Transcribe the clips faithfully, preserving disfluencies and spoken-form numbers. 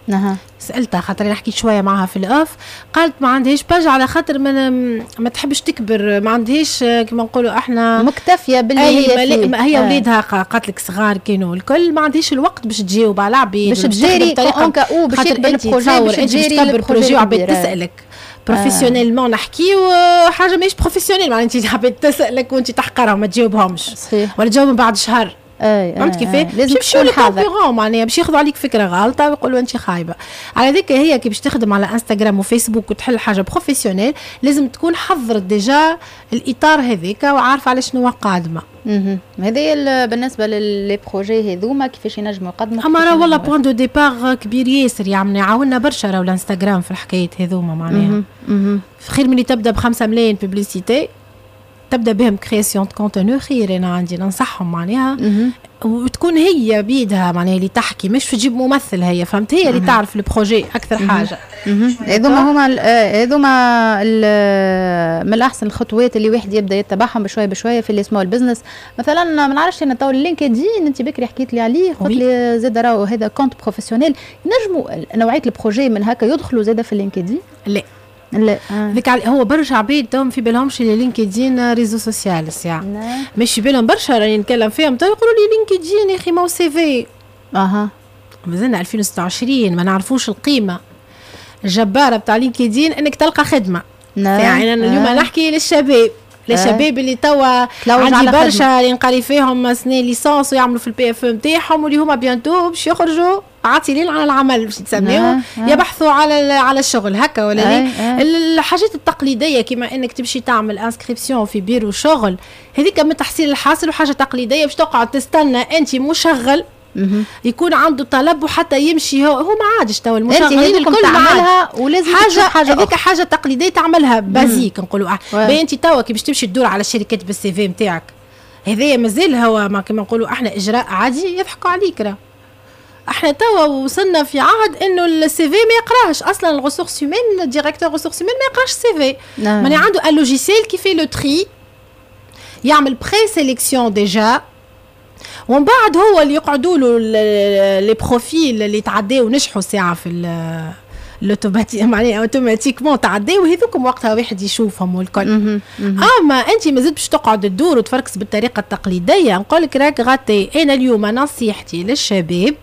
نها سالتها خاطر نحكي شويه معها في الاوف، قالت ما عندهاش باج على خاطر ما ما تحبش تكبر، ما عندهاش كما نقولوا احنا مكتفيه باللي هي فيه. هي ولادها قالت لك صغار كانوا الكل، ما عنديش الوقت باش تجاوب على عبيد باش تجاري اونكا او باش تكبر البروجي باش تجاري البروجي وعبيد تسالك بروفيسيونيلمون نحكيو حاجه ماهيش بروفيسيونيل، معناها انت عبيد تسالك وانت تحقرها وما تجاوبهمش صحيح، ولا تجاوب بعد شهر. اي فهمت كيفاه؟ لازم تمشيو للكونكورون معناها باش ياخذوا عليك فكره غلطه ويقولوا انت خايبه. على ذيك هي كي باش تخدم على انستغرام وفيسبوك وتحل حاجه بروفيسيونيل لازم تكون حضرت ديجا الاطار هذيك وعارفه على شنو قادمه. اها هذه بالنسبه للي بروجي هذوما كيفاش ينجموا يقدموا. اما راه والله بوان دو ديبار كبير ياسر، يعني عاونا برشا راهو الانستغرام في الحكايات هذوما معناها. اها خير من اللي تبدا بخمسة ملايين ببليسيتي تبدا بهم كرياسيون كونتوني خير. انا عندي ننصحهم معناها وتكون هي بيدها معناها اللي تحكي، مش تجيب ممثل هي، فهمت؟ هي اللي تعرف البروجي اكثر حاجه. هذوما هما هذوما من الاحسن الخطوات اللي واحد يبدا يتبعهم بشويه بشويه في السمول بزنس. مثلا ما نعرفش انا تو اللينكدين انت بكري حكيت لي عليه، قلت لي زاد راهو هذا كونت بروفيسيونيل، نجموا نوعيه البروجي من هكا يدخلوا زاد في اللينكدين؟ لا لا ذيك آه. هو برشا عبيد توم في بالهمش اللي لينكدين ريزو سوسيال ساعه نعم. ماشي بالهم برشا راني نتكلم فيهم تو يقولوا لي لينكدين يا اخي ما هو سي في. اها مازلنا ألفين وستة وعشرين ما نعرفوش القيمه الجباره بتاع لينكدين انك تلقى خدمه. نعم. يعني انا اليوم آه. نحكي للشباب للشباب اللي توا عندي برشا اللي نقري فيهم سنين ليسانس ويعملوا في البي اف ام تاعهم واللي هما بيانتو باش يخرجوا عاطلين على العمل باش يتسميوهم يبحثوا على على الشغل هكا ولا لا. الحاجات التقليديه كما انك تمشي تعمل انسكريبسيون في بيرو شغل هذيك من تحصيل الحاصل وحاجه تقليديه باش تقعد تستنى انت مشغل يكون عنده طلب وحتى يمشي هو هو ما عادش تو المشغلين الكل تعملها ولازم حاجه حاجه هذيك حاجه تقليديه تعملها بازيك نقولوا باهي. انت توا كي باش تمشي تدور على الشركات بالسي في نتاعك هذايا مازال هو ما كما نقولوا احنا اجراء عادي يضحكوا عليك راه. احنا توا وصلنا في عهد انه السي في ما يقراش اصلا الريسورس هيومين الديريكتور ريسورس هيومين ما يقراش السي في. ماني عنده ان لوجيسيل كي في لو تري يعمل بري سيليكسيون ديجا ومن بعد هو اللي يقعدوا له لي بروفيل اللي تعداو ونجحوا ساعه في الاوتوماتيك معناها اوتوماتيكمون تعداو وهذوكم وقتها واحد يشوفهم والكل. اما انت مازلت باش تقعد تدور وتفركس بالطريقه التقليديه. نقول لك راك غاتي انا اليوم نصيحتي للشباب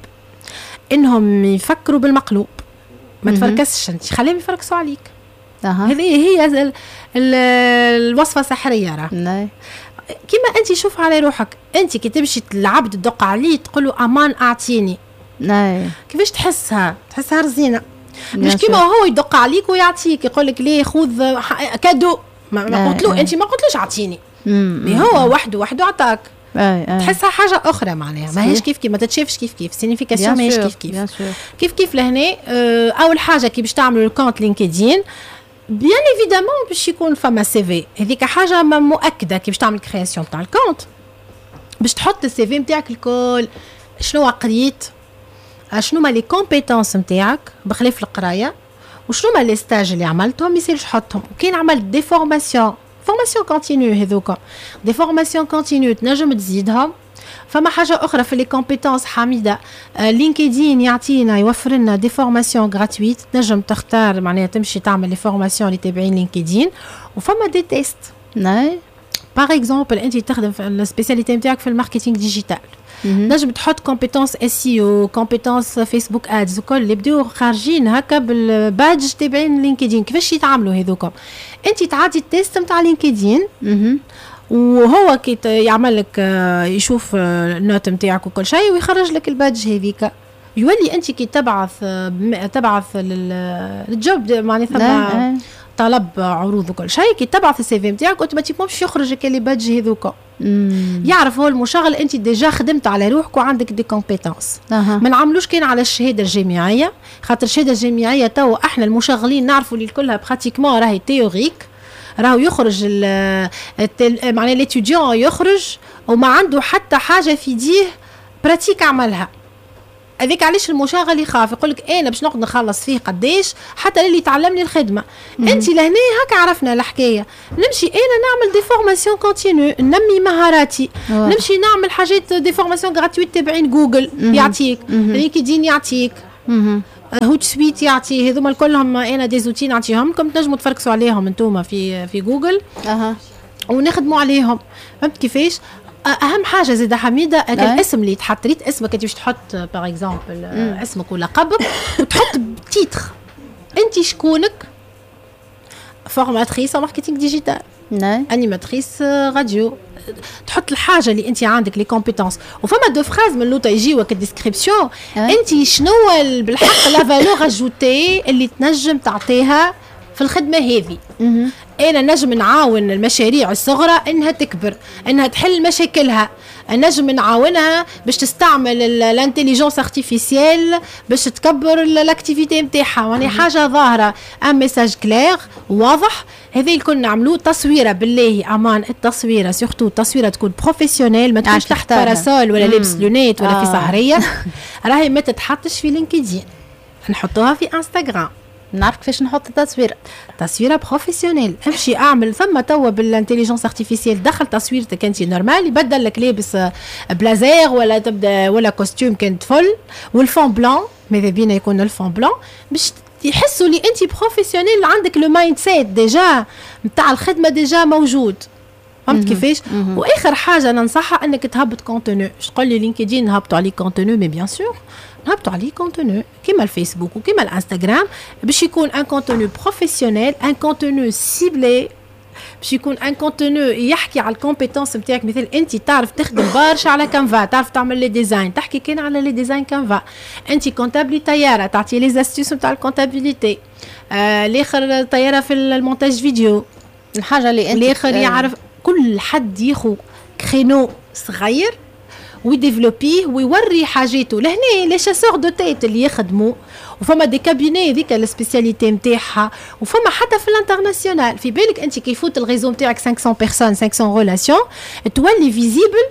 انهم يفكروا بالمقلوب ما تفركسش انت خليهم يفركسوا عليك. هذه هي ال ال الوصفه السحريه راه. كما انت شوف على روحك انت كي تمشي العبد تدق عليه تقول له امان اعطيني كيفاش تحسها تحسها رزينه مش كيما هو يدق عليك ويعطيك يقول لك ليه خذ كادو ما, ما قلتلو انت ما قلتلوش اعطيني هو وحده وحده عطاك. تحسها حاجه اخرى معناها ماهيش كيف كيف ما تتشافش كيف كيف سينيفيكاسيون ماهيش كيف كيف كيف كيف لهنا. اول حاجه كي باش تعملوا الكونت لينكدين بيان ايفيدامون باش يكون فما سي في هذيك حاجه مؤكده كي باش تعمل كرياسيون تاع الكونت باش تحط السي في نتاعك الكل شنو قريت شنو ما لي كومبيتونس نتاعك بخلاف القرايه وشنو ما لي ستاج اللي عملتهم يصيرش تحطهم. وكاين عملت دي فورماسيون فورماسيون كونتينيو هذوك دي فورماسيون كونتينيو تنجم تزيدهم. فما حاجه اخرى في لي كومبيتونس حميده لينكدين يعطينا يوفر لنا دي فورماسيون غراتويت تنجم تختار معناها تمشي تعمل لي فورماسيون اللي تابعين لينكدين وفما دي تيست. ناي باغ اكزومبل انت تخدم في السبيسياليتي نتاعك في الماركتينغ ديجيتال نجم تحط كومبيتونس اس اي او كومبيتونس فيسبوك ادز وكل اللي بداو خارجين هكا بالبادج تابعين لينكدين. كيفاش يتعاملوا هذوكم انت تعدي التيست نتاع لينكدين وهو كي يعمل لك يشوف النوت نتاعك وكل شيء ويخرج لك البادج هذيك يولي انت كي تبعث تبعث للجوب معناها ثم طلب عروض وكل شيء كي تبعث السي في نتاعك اوتوماتيكمون باش يخرج لك لي بادج هذوك. يعرف هو المشغل انت ديجا خدمت على روحك وعندك دي كومبيتونس. ما نعملوش كان على الشهاده الجامعيه خاطر الشهاده الجامعيه تو احنا المشغلين نعرفوا اللي كلها براتيكمون راهي تيوريك راهو يخرج معناها ليتوديون يخرج وما عنده حتى حاجه في يديه براتيك عملها. هذيك علاش المشغل يخاف يقول لك انا باش نقعد نخلص فيه قداش حتى اللي يتعلمني الخدمه. انت لهنا هكا عرفنا الحكايه نمشي انا نعمل دي فورماسيون كونتينيو ننمي مهاراتي أوه. نمشي نعمل حاجات دي فورماسيون غراتويت تبعين جوجل مم. يعطيك لينكدين يعطيك هوت سويت يعطي، هذوما كلهم انا دي زوتي نعطيهم لكم تنجموا تفركسوا عليهم انتوما في في جوجل اها ونخدموا عليهم. فهمت كيفاش؟ اهم حاجه زيد حميده الاسم اللي تحط، ريت اسمك انت باش تحط باغ اكزومبل اسمك ولقبك وتحط تيتر انت شكونك، فورماتريس ماركتينغ ديجيتال، انيماتريس راديو، تحط الحاجه اللي انت عندك لي كومبيتونس. وفما دو فراز من لوطا يجيوك الديسكريبسيون انت شنو بالحق لا فالور اجوتي اللي تنجم تعطيها في الخدمه هذه. انا نجم نعاون المشاريع الصغرى انها تكبر، انها تحل مشاكلها، نجم نعاونها باش تستعمل الانتيليجنس ارتيفيسيال باش تكبر الاكتيفيتي نتاعها، يعني حاجه ظاهره ان ميساج كلير واضح. هذا الكل نعملوه تصويره بالله امان، التصويره سورتو التصويره تكون بروفيسيونيل، ما تكونش تحت باراسول ولا لابس لونيت ولا آه. في سهريه راهي ما تتحطش في لينكدين، نحطوها في انستغرام. نعرف كيفاش نحط التصويره، تصويره بروفيسيونيل. امشي اعمل ثم توا بالانتيليجنس ارتيفيسيال دخل تصويرتك انت نورمال، يبدل لك لابس بلازير ولا تبدا ولا كوستيم كانت فل والفون بلان، ماذا بينا يكون الفون بلان باش يحسوا لي انت بروفيسيونيل، عندك لو مايند سيت ديجا نتاع الخدمه ديجا موجود. فهمت كيفاش؟ واخر حاجه ننصحها انك تهبط كونتوني. تقول لي لينكدين نهبطوا عليه كونتوني، مي بيان سور نهبطوا عليه كونتوني كيما الفيسبوك وكيما الانستغرام باش يكون ان كونتوني بروفيسيونيل، ان كونتوني سيبلي، باش يكون ان كونتوني يحكي على الكومبيتونس نتاعك. مثل انت تعرف تخدم برشا على كانفا، تعرف تعمل لي ديزاين، تحكي كان على لي ديزاين كانفا. انت كونتابلي طياره تعطي لي زاستيوس نتاع الكونتابيليتي، آه الاخر طياره في المونتاج فيديو، الحاجه اللي انت الاخر يعرف. كل حد ياخذ كرينو صغير ويديفلوبيه ويوري حاجاته. لهنا لي شاسور دو تيت اللي يخدموا، وفما دي كابيني هذيك السبيسياليتي نتاعها، وفما حتى في الانترناسيونال. في بالك انت كي يفوت الريزو نتاعك خمسمية بيرسون خمسمية ريلاسيون تولي فيزيبل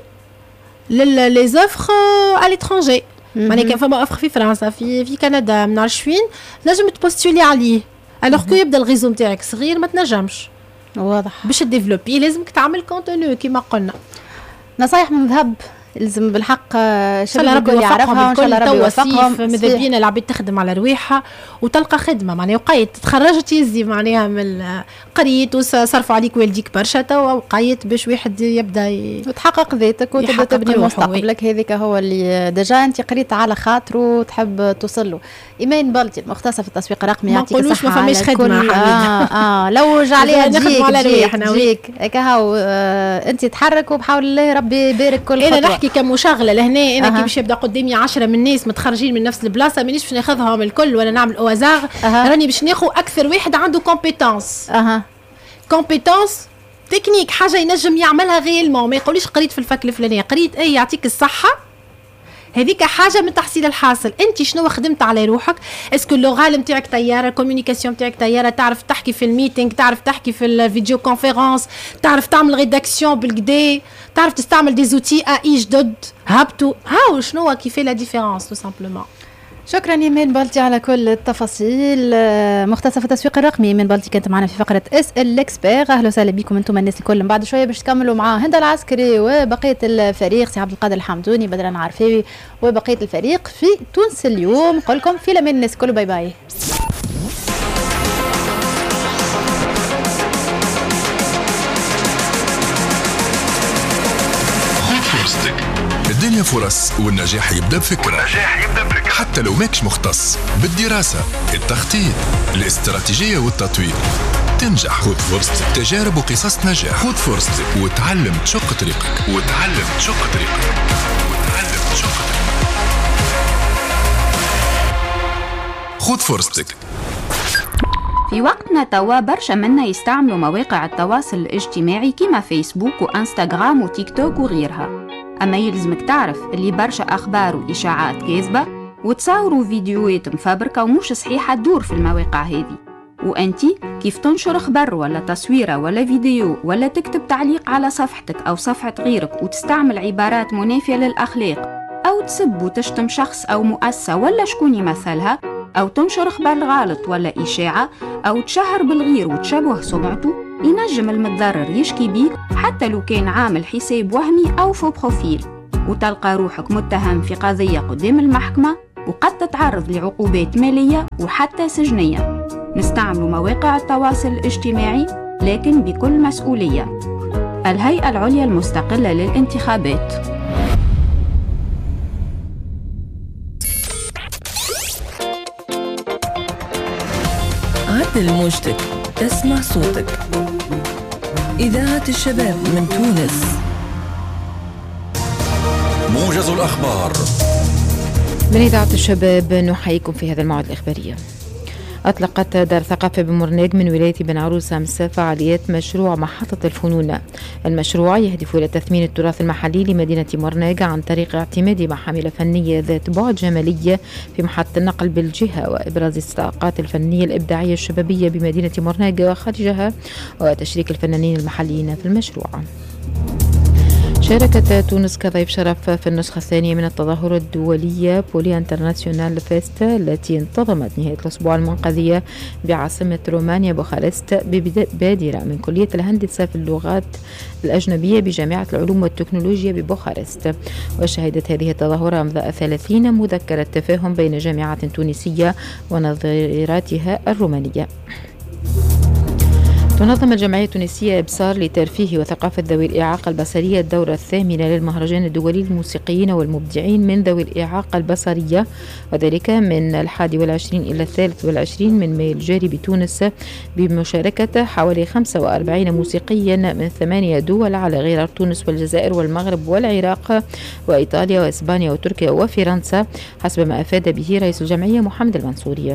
لي زوفر ا ليترونجي. معناها كان فما اوفر في فرنسا في في كندا ما نعرفش فين نجم تبوستولي عليه، الوغ كو يبدا الريزو نتاعك صغير ما تنجمش. واضح. باش تديفلوبي لازمك تعمل كونتوني كيما قلنا. نصايح من ذهب لازم بالحق شباب الكل يعرفها، ان شاء الله ربي يوفقهم. ماذا بينا العباد تخدم على رواحها وتلقى خدمه، معناها وقيت تخرجت يزي معناها من قريت وصرفوا عليك والديك برشا توا وقيت باش واحد يبدا ي... وتحقق ذاتك وتبدا تبني مستقبلك. هذيك هو اللي ديجا انت قريت على خاطره وتحب توصل له. ايمان بلطي مختصه في التسويق الرقمي، يعطيك الصحه. ما فماش خدمه اه اه لو رجع عليها تجيك تجيك تجيك هكا هو. آه انت تحرك وبحول الله ربي يبارك كل خطوه. انا نحكي كمشغله لهنا، انا أه. كي باش يبدا قدامي عشرة من الناس متخرجين من نفس البلاصه مانيش باش ناخذهم الكل ولا نعمل اوازار. أه. راني باش ناخذ اكثر واحد عنده كومبيتونس. اها كومبيتونس تكنيك، حاجه ينجم يعملها غيلمون، ما يقوليش قريت في الفك الفلانيه، قريت اي يعطيك الصحه. هذيك حاجه من تحصيل الحاصل. انت شنو خدمت على روحك؟ اسكو اللغه نتاعك طياره، الكوميونيكاسيون نتاعك طياره، تعرف تحكي في الميتينغ، تعرف تحكي في الفيديو كونفيرونس، تعرف تعمل ريداكسيون بالكدا، تعرف تستعمل دي زوتي اي جدد هبطوا. هاو شنو كيف لا ديفيرونس تو سامبلومون. شكرا ايمان بلطي على كل التفاصيل. مختصه في التسويق الرقمي ايمان بلطي كانت معنا في فقره اس ال اكسبير. اهلا وسهلا بكم انتم الناس الكل. بعد شويه باش تكملوا معاه هند العسكري وبقيه الفريق، سي عبد القادر الحمدوني، بدران عرفاوي وبقيه الفريق في تونس اليوم. نقول لكم في الامان الناس الكل، باي باي. الدنيا فرص والنجاح يبدا بفكرة. والنجاح يبدا بفكرة حتى لو ماكش مختص بالدراسة، التخطيط، الاستراتيجية والتطوير. تنجح. خذ فرصتك. تجارب وقصص نجاح. خذ فرصتك وتعلم تشق طريقك. وتعلم تشق طريقك. وتعلم تشق طريقك. خذ فرصتك. في وقتنا توا برشا منا يستعملوا مواقع التواصل الاجتماعي كيما فيسبوك وانستغرام وتيك توك وغيرها. أما يلزمك تعرف اللي برشا أخبار وإشاعات كاذبة وتصوروا فيديوهات مفبركة ومش صحيحة تدور في المواقع هذه. وأنتي كيف تنشر خبر ولا تصويرة ولا فيديو ولا تكتب تعليق على صفحتك أو صفحة غيرك وتستعمل عبارات منافية للأخلاق أو تسب وتشتم شخص أو مؤسسة ولا شكون يمثلها، أو تنشر خبر غلط ولا إشاعة أو تشهر بالغير وتشبه سمعته، ينجم المتضرر يشكي بيك حتى لو كان عامل حساب وهمي أو فو بروفيل، وتلقى روحك متهم في قضية قدام المحكمة وقد تتعرض لعقوبات مالية وحتى سجنية. نستعمل مواقع التواصل الاجتماعي لكن بكل مسؤولية. الهيئة العليا المستقلة للانتخابات. عدل موجتك، تسمع صوتك. إذاعة الشباب من تونس. موجز الأخبار من إذاعة الشباب، نحييكم في هذا الموعد الإخبارية. أطلقت دار ثقافة بمرناق من ولاية بن عروس أمس فعاليات مشروع محطة الفنون. المشروع يهدف إلى تثمين التراث المحلي لمدينة مرناق عن طريق اعتماد محامل فنية ذات بعد جمالي في محطة النقل بالجهة، وإبراز الطاقات الفنية الإبداعية الشبابية بمدينة مرناق وخارجها، وتشريك الفنانين المحليين في المشروع. شاركت تونس كضيف شرف في النسخة الثانية من التظاهرة الدولية بولي انترناسيونال فيستا التي انتظمت نهاية الأسبوع المنقذية بعاصمة رومانيا بوخارست ببادرة من كلية الهندسة في اللغات الأجنبية بجامعة العلوم والتكنولوجيا ببوخارست. وشهدت هذه التظاهرة إمضاء ثلاثين مذكرة تفاهم بين جامعات تونسية ونظيراتها الرومانية. تنظم الجمعية التونسية إبصار لترفيه وثقافة ذوي الإعاقة البصرية الدورة الثامنة للمهرجان الدولي للموسيقيين والمبدعين من ذوي الإعاقة البصرية، وذلك من الحادي والعشرين إلى الثالث والعشرين من مايو الجاري بتونس، بمشاركة حوالي خمسة وأربعين موسيقيا من ثمانية دول على غرار تونس والجزائر والمغرب والعراق وإيطاليا وإسبانيا وتركيا وفرنسا، حسب ما أفاد به رئيس الجمعية محمد المنصورية.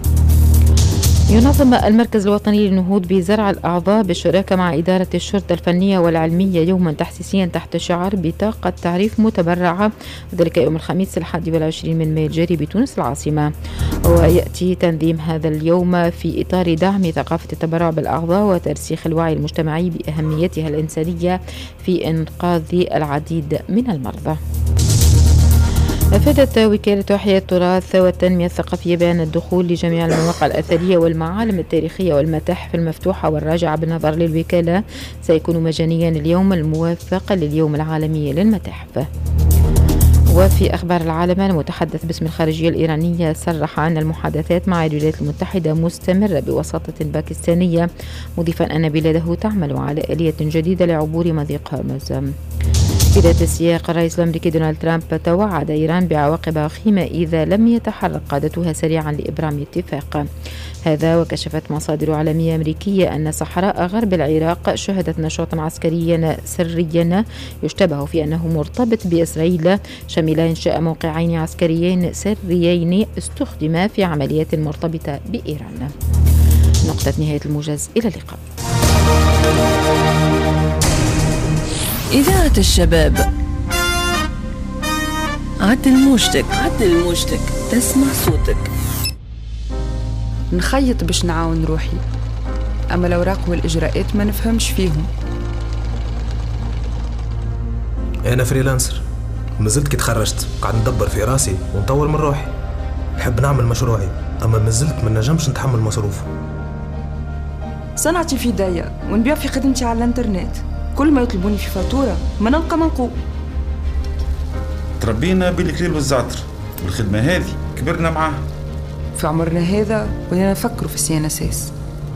ينظم المركز الوطني للنهوض بزرع الأعضاء بالشراكة مع إدارة الشرطة الفنية والعلمية يوما تحسيسيا تحت شعار بطاقة تعريف متبرعة، وذلك يوم الخميس الحادي والعشرين من مايو الجاري بتونس العاصمة. ويأتي تنظيم هذا اليوم في إطار دعم ثقافة التبرع بالأعضاء وترسيخ الوعي المجتمعي بأهميتها الإنسانية في إنقاذ العديد من المرضى. أفادت وكالة إحياء التراث والتنمية الثقافية بأن الدخول لجميع المواقع الأثرية والمعالم التاريخية والمتاحف المفتوحة والراجعة بالنظر للوكالة سيكون مجانيا اليوم الموافق لليوم العالمي للمتاحف. وفي أخبار العالم، المتحدث باسم الخارجية الإيرانية صرح أن المحادثات مع الولايات المتحدة مستمرة بوساطة باكستانية، مضيفا أن بلاده تعمل على آلية جديدة لعبور مضيق هرمز. في ذات السياق، الرئيس الأمريكي دونالد ترامب توعد إيران بعواقب وخيمة إذا لم يتحرك قادتها سريعا لإبرام اتفاق. هذا وكشفت مصادر عالمية أمريكية أن صحراء غرب العراق شهدت نشاطا عسكريا سريا يشتبه في أنه مرتبط بإسرائيل، شمل إنشاء موقعين عسكريين سريين استخدما في عمليات مرتبطة بإيران. نقطة نهاية الموجز، إلى اللقاء. إذاعة الشباب، عدل موجتك، عدل موجتك، تسمع صوتك. نخيط باش نعاون روحي، أما الأوراق والإجراءات ما نفهمش فيهم. أنا فريلانسر، مازلت كي تخرجت قاعد ندبر في راسي ونطور من روحي. نحب نعمل مشروعي، أما مازلت ما نجمش نتحمل مصروف. صنعتي في داية ونبيع في خدمتي على الانترنت، كل ما يطلبوني في فاتورة ما نلقى منقوب. تربينا بالكليل والزعتر، والخدمة هذه كبرنا معاها. في عمرنا هذا ولينا نفكروا في السي ان اس اس.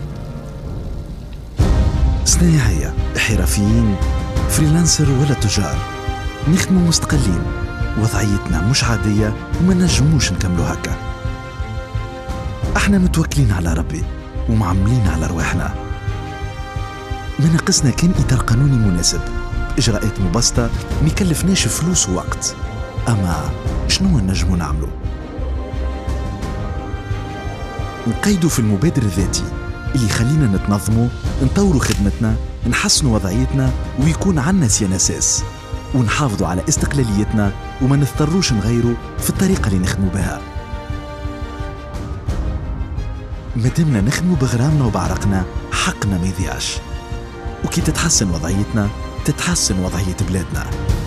صناعية، حرفيين، فريلانسر ولا تجار، نخدموا مستقلين، وضعيتنا مش عادية وما نجموش نكملوا هكا. احنا متوكلين على ربي ومعملين على رواحنا. ما ناقصنا كان إطار قانوني مناسب، إجراءات مبسطة ما يكلفناش فلوس ووقت. أما شنو نجمو نعملو؟ نقيدوا في المبادر الذاتي اللي يخلينا نتنظموا، نطوروا خدمتنا، نحسنوا وضعيتنا، ويكون عنا سي اساس، ونحافظوا على استقلاليتنا وما نضطروش نغيروا في الطريقة اللي نخدموا بها. مادامنا نخدموا بغرامنا وبعرقنا، حقنا ما يضيعش. وكي تتحسن وضعيتنا تتحسن وضعية بلادنا.